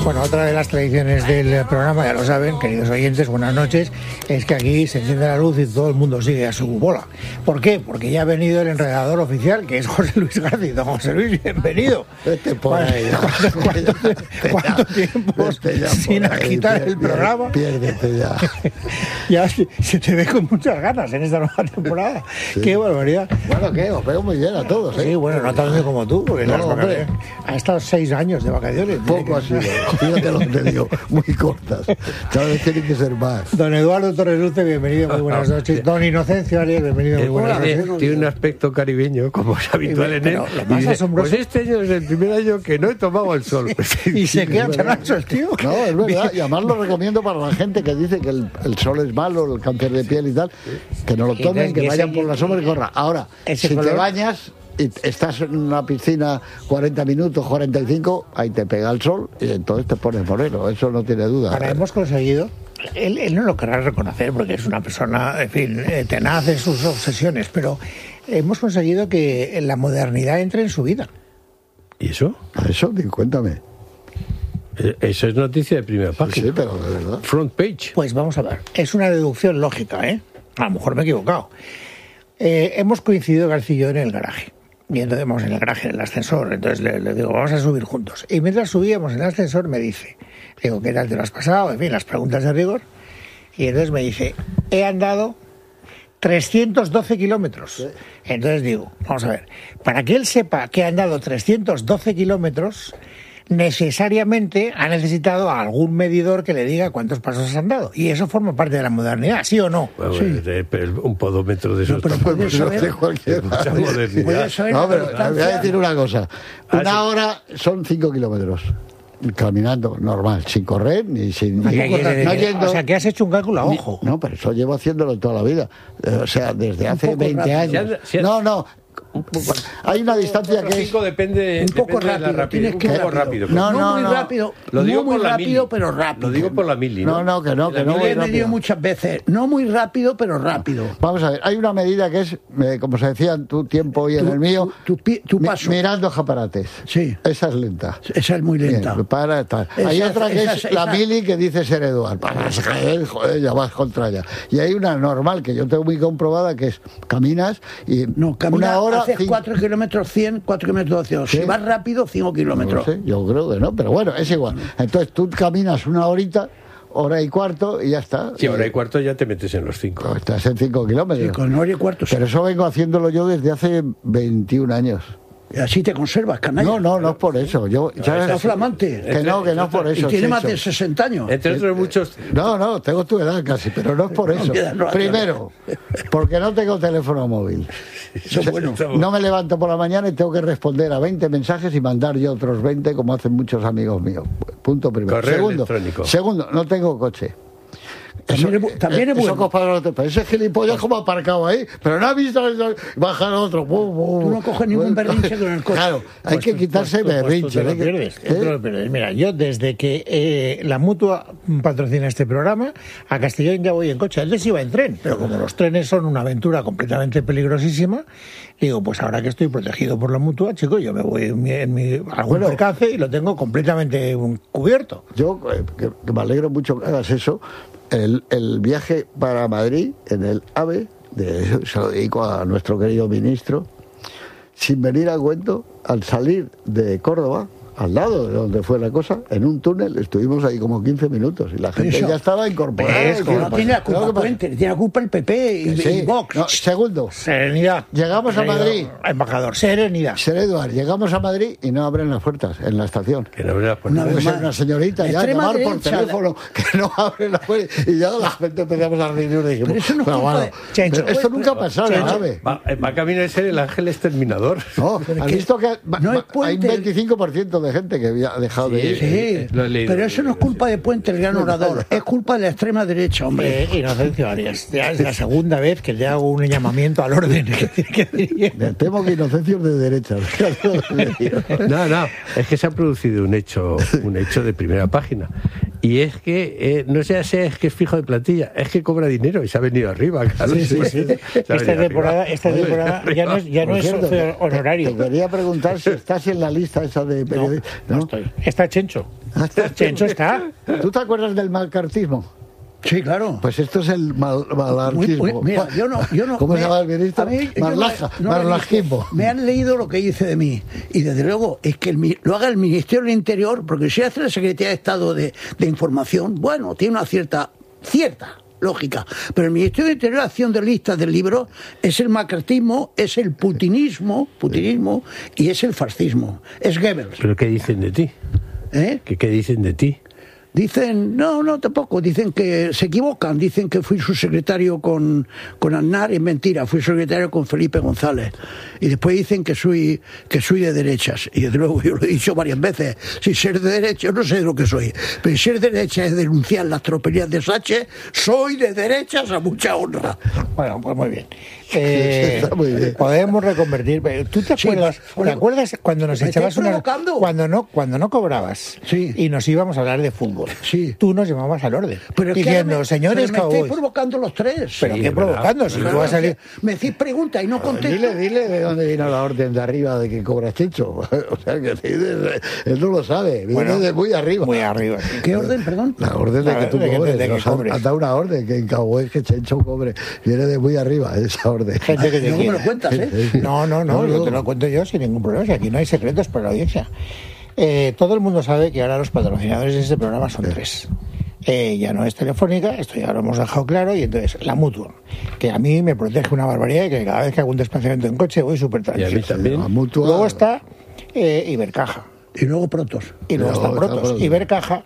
Bueno, otra de las tradiciones del programa, ya lo saben, queridos oyentes, buenas noches, es que aquí se enciende la luz y todo el mundo sigue a su bola. ¿Por qué? Porque ya ha venido el enredador oficial, que es José Luis García. Don José Luis, bienvenido. ¿Cuánto tiempo sin agitar el programa? Piérdete ya. Ya se te ve con muchas ganas en esta nueva temporada. Sí. Qué barbaridad. Bueno, ¿qué? Os veo muy bien a todos, ¿eh? Sí, bueno, no tan bien como tú, porque ha estado 6 años de vacaciones. Poco así. Fíjate lo que te digo, muy cortas. Cada vez tiene que ser más. Don Eduardo Torres Luce, bienvenido, muy buenas noches. Don Inocencio Arias, bienvenido, muy buenas noches. Tiene un aspecto caribeño, como es habitual en él. Lo más asombroso... Pues este año es el primer año que no he tomado el sol. Y se queda tan ancho el tío. No, es verdad. Y además lo recomiendo para la gente que dice que el sol es malo, el cáncer de piel y tal, que no lo tomen, que vayan por la sombra y corran. Ahora, si te bañas y estás en una piscina 40 minutos, 45, ahí te pega el sol y entonces te pones moreno, eso no tiene duda. Ahora hemos conseguido, él no lo querrá reconocer porque es una persona, en fin, tenaz en sus obsesiones, pero hemos conseguido que la modernidad entre en su vida. ¿Y eso? Eso, cuéntame. Eso es noticia de primera página. Sí, pero de verdad. Front page. Pues vamos a ver, es una deducción lógica, ¿eh? A lo mejor me he equivocado. Hemos coincidido García y yo en el garaje. Y entonces vamos en el garaje, en el ascensor. Entonces le digo, vamos a subir juntos. Y mientras subíamos en el ascensor me dice, digo, ¿qué tal te lo has pasado? En fin, las preguntas de rigor. Y entonces me dice, he andado 312 kilómetros. Sí. Entonces digo, vamos a ver, para que él sepa que ha andado 312 kilómetros, necesariamente ha necesitado a algún medidor que le diga cuántos pasos has andado. Y eso forma parte de la modernidad, ¿sí o no? Bueno, sí. Pero un podómetro de esos... No, pero puedes saber... Mucha modernidad. No, pero voy a decir una cosa. Una hora son 5 kilómetros. Caminando, normal, sin correr ni sin... O sea, que has hecho un cálculo a ojo. No, pero eso llevo haciéndolo toda la vida. O sea, desde hace 20 años. No. Hay una distancia que es depende un poco rápido, tienes que ir rápido. No muy rápido, lo digo no muy por rápido, pero rápido. Lo digo por la mili, ¿no? No, que no he medido muchas veces, no muy rápido, pero rápido. Vamos a ver, hay una medida que es, como se decía en tu tiempo y en el mío, tu paso. Mirando escaparates. Sí. Esa es lenta. Esa es muy lenta. Bien, para tal. Hay otra que es la mili que dice ser Eduard. Para caer, joder, ya vas contra ella. Y hay una normal que yo tengo muy comprobada que es caminas y una hora haces 4 kilómetros 100, 4 kilómetros 200. ¿Sí? Si vas rápido, 5 kilómetros. No sé, yo creo que no, pero bueno, es igual. Entonces tú caminas una horita, hora y cuarto y ya está. Sí, hora y cuarto ya te metes en los 5. No, estás en 5 kilómetros. Sí, con hora y cuarto. Pero eso vengo haciéndolo yo desde hace 21 años. Y así te conservas, canalla. No es por eso. Está flamante. Que no es por eso. Y tiene más de 60 años. Entre otros muchos... No, tengo tu edad casi, pero no es por eso. Primero, porque no tengo teléfono móvil. Eso es bueno. No me levanto por la mañana y tengo que responder a 20 mensajes y mandar yo otros 20, como hacen muchos amigos míos. Punto primero. Correo electrónico. Segundo, no tengo coche. También es bueno. Pero ese gilipollas como ha aparcado ahí, pero no ha visto eso, bajar otro. Tú no coges ningún berrinche con el coche. Claro, hay que quitarse berrinche. Te lo pierdes. Mira, yo desde que la Mutua patrocina este programa, a Castellón ya voy en coche. Antes iba en tren, pero como los trenes son una aventura completamente peligrosísima, digo, pues ahora que estoy protegido por la Mutua, chico, yo me voy en algún percance y lo tengo completamente cubierto. Yo, que me alegro mucho que hagas eso. El viaje para Madrid en el AVE, se lo dedico a nuestro querido ministro, sin venir a cuento, al salir de Córdoba, al lado de donde fue la cosa, en un túnel, estuvimos ahí como 15 minutos y la gente ya estaba incorporada. No tiene la culpa Puente, tiene la culpa el PP y Vox. No, segundo, serenidad. Llegamos a Madrid. Embajador, serenidad. Ser Eduard, llegamos a Madrid y no abren las puertas en la estación. Que no abren las puertas. Una señorita ya llamar por teléfono que no abre la puerta y ya la gente empezamos a reírnos y dijimos, pero esto nunca ha pasado, ¿sabes? Va camino a ser el ángel exterminador. No, has visto que hay un 25% de gente que había dejado de ir. Sí, pero eso no es culpa de Puente, el gran orador, es culpa de la extrema derecha, hombre. Inocencio Arias, ya es la segunda vez que le hago un llamamiento al orden. Me temo que Inocencio es de derecha. No, es que se ha producido un hecho de primera página. Y es que, no sé si es que es fijo de plantilla, es que cobra dinero y se ha venido arriba, claro. Sí. Esta temporada ya no es socio honorario. Te quería preguntar si estás en la lista esa de periodistas. No estoy. Está Chencho. Chencho está. ¿Tú te acuerdas del malcartismo? Sí, claro. Pues esto es el malarquismo. Mira, yo no. ¿Cómo se llama el ministro? Marlajismo. Me han leído lo que dice de mí. Y desde luego es que lo haga el Ministerio del Interior, porque si hace la Secretaría de Estado de Información, bueno, tiene una cierta lógica. Pero el Ministerio del Interior, acción de listas del libro, es el macartismo, es el putinismo y es el fascismo. Es Goebbels. ¿Pero qué dicen de ti? ¿Qué dicen de ti? Dicen, no, tampoco, dicen que se equivocan, dicen que fui su secretario con Aznar, es mentira, fui secretario con Felipe González. Y después dicen que soy de derechas. Y desde luego yo lo he dicho varias veces, si ser de derecha, no sé de lo que soy, pero si ser de derecha es denunciar las tropelías de Sánchez, soy de derechas a mucha honra. Bueno, pues muy bien. Está muy bien. Podemos reconvertir. ¿Tú te acuerdas? ¿Te acuerdas cuando nos echabas cuando no cobrabas? Sí. Y nos íbamos a hablar de fútbol. Sí. Tú nos llamabas al orden. Pero diciendo, señores me estáis cowboys. provocando los tres. ¿Pero qué provocando? Si tú vas a salir. Me decís preguntas y no contesto. Dile de dónde vino la orden de arriba de que cobra Chencho. O sea, que él no lo sabe. Viene de muy arriba. Muy arriba. Sí. ¿Qué orden, perdón? La orden de que tú cobres. De que cobres. Han dado una orden que en Cowboys que Chencho cobre. Viene de muy arriba esa orden. Gente que te Luego me lo cuentas, ¿eh? No, te lo cuento yo sin ningún problema. Si aquí no hay secretos para la audiencia. Todo el mundo sabe que ahora los patrocinadores de este programa son tres. Ya no es Telefónica, esto ya lo hemos dejado claro, y entonces la Mutua, que a mí me protege una barbaridad, que cada vez que hago un desplazamiento en coche voy súper tranquilo. Y a mí también. La Mutua. Luego está Ibercaja. Y luego Protos. Y luego está Protos. Ibercaja,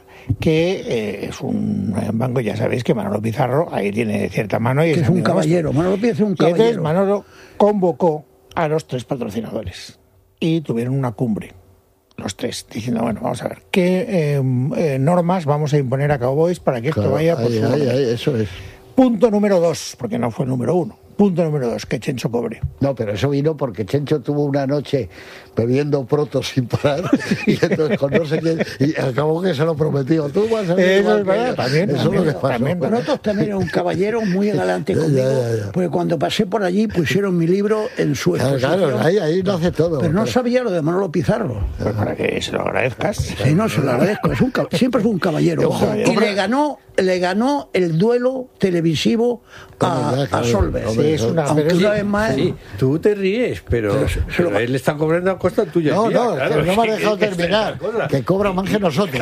que es un banco, ya sabéis que Manolo Pizarro ahí tiene cierta mano. Y Que es un caballero. Manolo Pizarro es un caballero. Y entonces Manolo convocó a los tres patrocinadores y tuvieron una cumbre. Los tres, diciendo, bueno, vamos a ver, ¿qué normas vamos a imponer a Cowboys para que esto vaya por su orden? Eso es. Punto número 2, porque no fue el número 1. Punto número 2, que Chencho cobre. No, pero eso vino porque Chencho tuvo una noche bebiendo Protos sin parar y entonces con no sé quién, y acabó que se lo prometió. Tú vas a ver. Eso es verdad, también. Eso es lo que pasó. Protos también era un caballero muy galante conmigo, porque cuando pasé por allí pusieron mi libro en su exposición. Claro, ahí lo hace todo. Pero no sabía lo de Manolo Pizarro. Pues para que se lo agradezcas. Sí, no, se lo agradezco. Siempre fue un caballero. Y le ganó el duelo televisivo a Solver. Sí, es una, aunque una vez más. Sí, tú te ríes, pero él está cobrando a costa tuya. No, claro, no me has dejado terminar. Que cobra más que nosotros.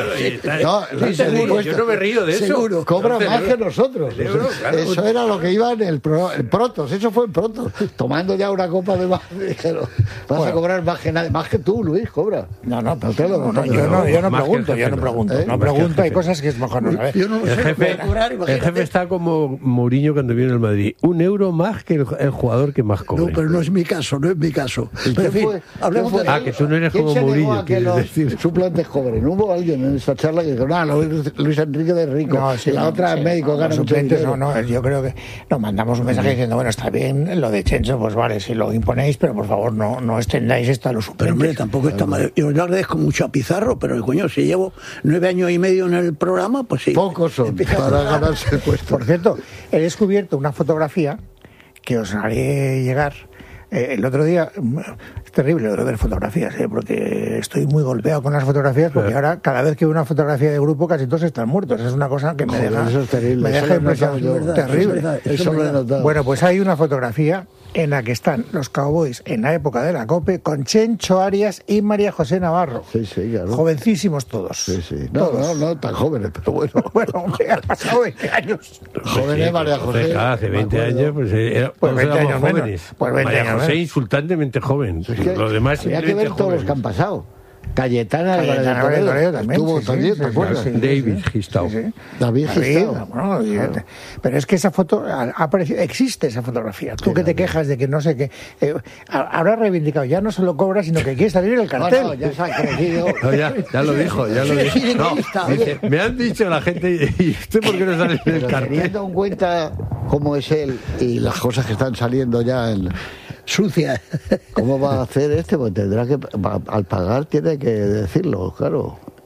Yo no me río de eso. Seguro, cobra más que nosotros. Eso era lo que iba en el Protos. Eso fue el Protos. Tomando ya una copa de más. Vas a cobrar más que nadie. Más que tú, Luis, cobra. No, yo no pregunto. No pregunto, hay cosas que es mejor no saber. Yo no lo sé. El jefe está como Mourinho cuando vino al Madrid. €1 más que el jugador que más cobre. No, pero no es mi caso. Pero en fin, hablemos de... que tú no eres como Mourinho, quieres decir. Suplentes cobren. Hubo alguien en esta charla que dijo, Luis Enrique de Rico. La otra es médico, gana mucho dinero. No, yo creo que nos mandamos un mensaje diciendo, bueno, está bien lo de Chencho, pues vale, si lo imponéis, pero por favor no extendáis esto a los suplentes. Pero hombre, tampoco está mal. Yo le agradezco mucho a Pizarro, pero coño, si llevo 9 años y medio en el programa, pues sí. Pocos son para ganarse el puesto. Por cierto, he descubierto una fotografía que os haré llegar. El otro día, es terrible lo de ver fotografías, porque estoy muy golpeado con las fotografías, porque ahora cada vez que veo una fotografía de grupo casi todos están muertos. Es una cosa que me deja, eso es terrible. Me deja impresionado. Terrible. Eso lo he notado. Bueno, pues hay una fotografía en la que están los Cowboys en la época de la COPE con Chencho Arias y María José Navarro. Sí, claro. Jovencísimos todos. Sí. No tan jóvenes, pero bueno. Bueno, hombre, han pasado 20 años. Jóvenes, María José. Hace 20 años, pues 20 años jóvenes. Menos. Pues 20 María años José menos. insultantemente joven. Los demás había que ver todos los que han pasado. Cayetana Álvarez de Toledo también. Estuvo también, ¿te acuerdas? David Gistau. David Gistau. Bueno, pero es que esa foto ha aparecido, existe esa fotografía. Tú que te quejas de que no sé qué. Habrá reivindicado, ya no solo cobra, sino que quiere salir en el cartel. No, ya se ha crecido. No, ya lo dijo. No, dice, me han dicho la gente, ¿y usted por qué no sale en el cartel? Teniendo en cuenta cómo es él y las cosas que están saliendo ya en... Sucia. ¿Cómo va a hacer este? Pues tendrá que, al pagar tiene que decirlo, claro.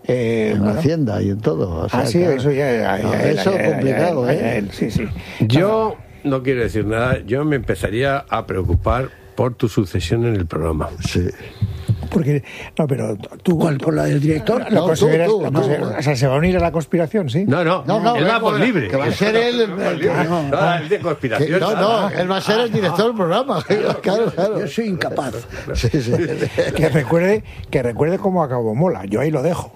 en Hacienda y en todo. O sea, sí, claro, eso ya eso es complicado, Sí. Yo no quiero decir nada, yo me empezaría a preocupar por tu sucesión en el programa. Sí. Porque, no, pero tú... ¿Cuál? ¿Por la del director? ¿Lo No, consideras? tú. O sea, ¿se va a a unir a la conspiración, sí? No, él va por libre. Que va a ser él el de conspiración. él va a ser el director del programa. Claro. Yo soy incapaz. Sí. Que recuerde cómo acabó Mola. Yo ahí lo dejo.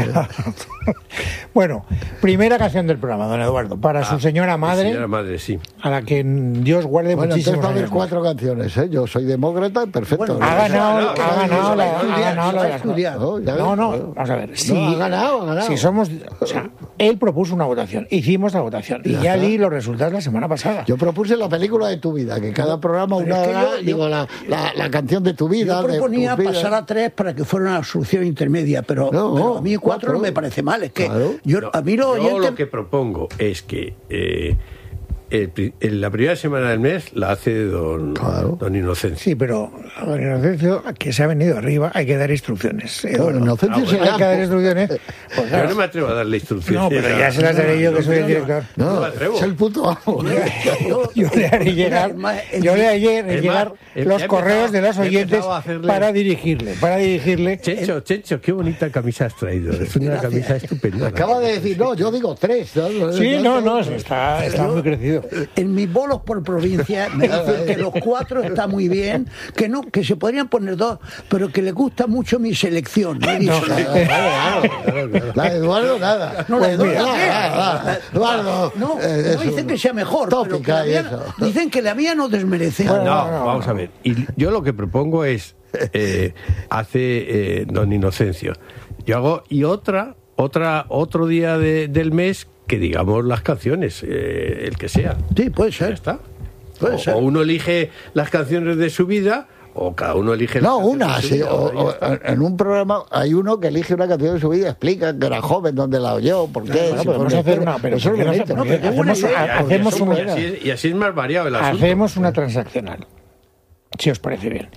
Bueno, primera canción del programa, don Eduardo, para su señora madre. Señora madre, sí. A la que Dios guarde Bueno, muchísimos entonces va a haber años. 4 canciones, ¿eh? Yo soy demócrata, perfecto. Bueno, Ha ganado la de las estudiar. No, vamos a ver. ha ganado. Si somos, o sea, él propuso una votación, hicimos la votación y ya di los resultados la semana pasada. Yo propuse la película de tu vida, que cada programa Pero es que la canción de tu vida. Yo proponía de tu vida. pasar a 3 para que fuera una solución intermedia, pero a mí 4 no me parece mal. Es que a mí los oyentes... Yo lo que propongo es que en la primera semana del mes la hace don Inocencio. Sí, pero a don Inocencio, que se ha venido arriba, hay que dar instrucciones. Bueno, Inocencio se hay que dar instrucciones. Pues, Yo no me atrevo a darle instrucciones. No, pero ya se las daré yo, que soy el director. No me atrevo. Es el puto amo. Yo le haré llegar los correos de los oyentes para dirigirle. Chencho, qué bonita camisa has traído. Es una camisa estupenda. Acaba de decir, yo digo 3. Sí, está muy crecido. En mis bolos por provincia me dicen que los 4 está muy bien, que se podrían poner 2, pero que le gusta mucho mi selección. Me dicen, La de Eduardo, nada. No, la de Eduardo, nada. Eduardo. No dicen que sea mejor, pero que la mía, dicen que la mía no desmerece. No, vamos a ver. Y yo lo que propongo es, hace don Inocencio. Yo hago, y otro día del mes, que digamos las canciones, el que sea. Sí, puede ser. Ya está. Puede ser. O uno elige las canciones de su vida, o cada uno elige las canciones de su vida. En un programa hay uno que elige una canción de su vida, explica que era joven, dónde la oyó, por qué. Bueno, podemos hacer una, pero eso es bonito. Y así es más variado el asunto. Hacemos una transaccional, si os parece bien.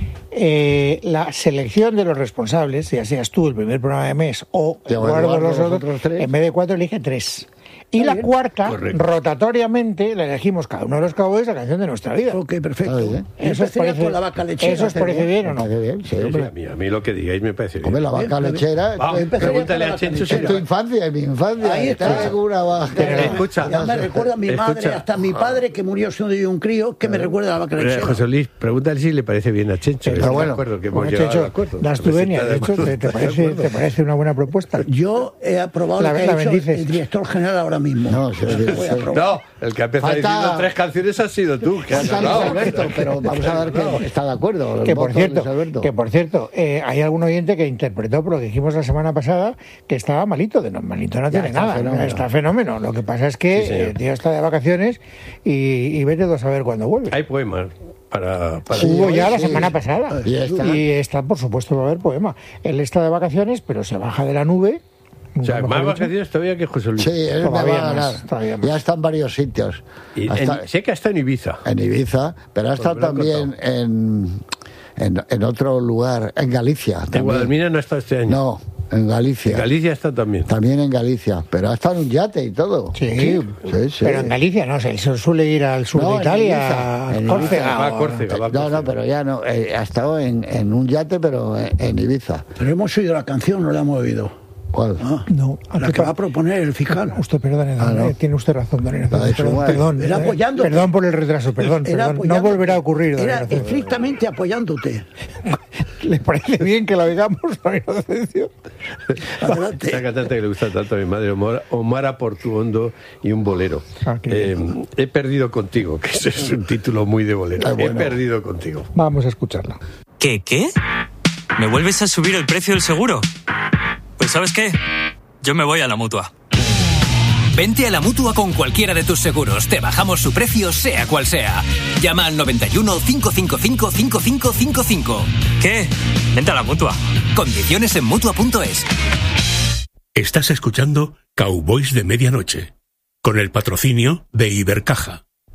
La selección de los responsables, ya seas tú el primer programa de mes o Eduardo los otros 3, en vez de 4 elige 3. Y la cuarta, rotatoriamente, la elegimos cada uno de los cowboys la canción de nuestra vida. Ok, perfecto. ¿Eso os parece, con la vaca lechera, ¿eso os parece bien o no? Bien, sí, a mí lo que digáis me parece bien. Hombre, la vaca lechera. Pregúntale a Chencho si es tu infancia, es mi infancia. Ahí está. Una vaca. Escucha. Ya me recuerda a mi madre, hasta a mi padre que murió siendo yo un crío, que me recuerda a la vaca lechera. José Luis, pregúntale si le parece bien a Chencho. Pero bueno, Chencho, la astuvenia, de hecho, ¿te parece una buena propuesta? Yo he aprobado lo que ha hecho el director general ahora mismo. No, el que ha empezado diciendo 3 canciones has sido tú. Que has Alberto, pero vamos a ver que está de acuerdo. Que por cierto, hay algún oyente que interpretó por lo que dijimos la semana pasada que estaba malito. Malito no tiene nada, está fenómeno. Lo que pasa es que el tío está de vacaciones y vete a saber cuándo vuelve. Hay poemas. Hubo ya la semana pasada y está, por supuesto, va a haber poema. Él está de vacaciones, pero se baja de la nube. O sea, más vacaciones todavía que José Luis. Sí, él me va a ganar. Ya está en varios sitios. Sé que está en Ibiza. En Ibiza, pero ha estado también en otro lugar, en Galicia. En Guadalmina no ha estado este año. No, en Galicia. En Galicia está también. También en Galicia, pero ha estado en un yate y todo. Sí. Pero en Galicia no sé, se suele ir al sur de Italia, a Córcega. No, pero ya no. Ha estado en un yate, pero en Ibiza. Pero hemos oído la canción, no la hemos oído. ¿Cuál? No, la que va a proponer el fiscal. Usted perdone, tiene usted razón, don Inocencio. Perdón por el retraso, perdón. No volverá a ocurrir. Era estrictamente apoyándote. ¿Le parece bien que la oigamos, don Inocencio? Adelante. Esa cantante que le gusta tanto a mi madre, Omar Portuondo y un bolero. He perdido contigo, que ese es un título muy de bolero. He perdido contigo. Vamos a escucharla. ¿Qué? ¿Me vuelves a subir el precio del seguro? Pues ¿sabes qué? Yo me voy a la Mutua. Vente a la Mutua con cualquiera de tus seguros. Te bajamos su precio, sea cual sea. Llama al 91 555 5555. ¿Qué? Vente a la Mutua. Condiciones en Mutua.es. Estás escuchando Cowboys de Medianoche, con el patrocinio de Ibercaja.